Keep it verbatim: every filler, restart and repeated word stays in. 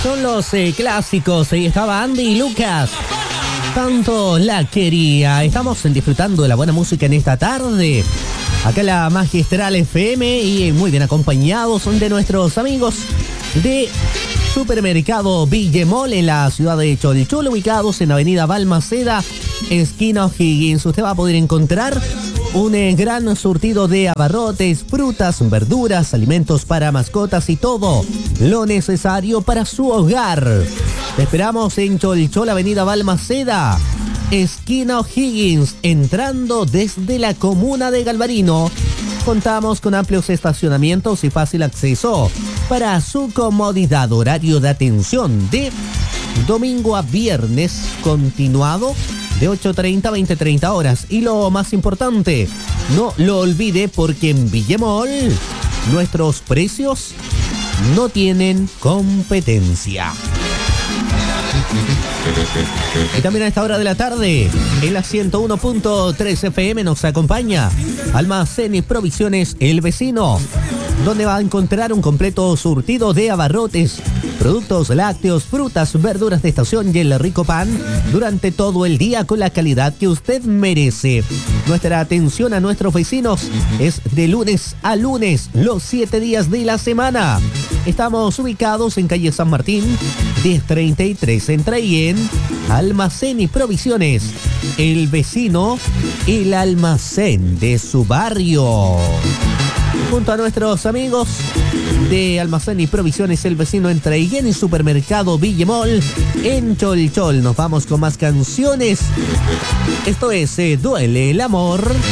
Son los eh, clásicos. Ahí estaba Andy y Lucas. Tanto la quería. Estamos disfrutando de la buena música en esta tarde. Acá en la Magistral F M y muy bien acompañados son de nuestros amigos de Supermercado Villemol en la ciudad de Cholchol, ubicados en Avenida Balmaceda, esquina O'Higgins. Usted va a poder encontrar un eh, gran surtido de abarrotes, frutas, verduras, alimentos para mascotas y todo lo necesario para su hogar. Te esperamos en Cholchol, Avenida Balmaceda, esquina O'Higgins, entrando desde la comuna de Galvarino. Contamos con amplios estacionamientos y fácil acceso para su comodidad. Horario de atención de domingo a viernes continuado de ocho treinta a veinte treinta horas. Y lo más importante, no lo olvide, porque en Villemol nuestros precios no tienen competencia. Y también a esta hora de la tarde, en la ciento uno punto tres F M nos acompaña Almacén y Provisiones El Vecino, donde va a encontrar un completo surtido de abarrotes, productos lácteos, frutas, verduras de estación y el rico pan durante todo el día con la calidad que usted merece. Nuestra atención a nuestros vecinos es de lunes a lunes, los siete días de la semana. Estamos ubicados en calle San Martín, diez treinta y tres, en Traiguén. Almacén y Provisiones El Vecino, el almacén de su barrio. Junto a nuestros amigos de Almacén y Provisiones El Vecino en Traiguén y Supermercado Villemol en Cholchol. Nos vamos con más canciones. Esto es eh, Duele el Amor.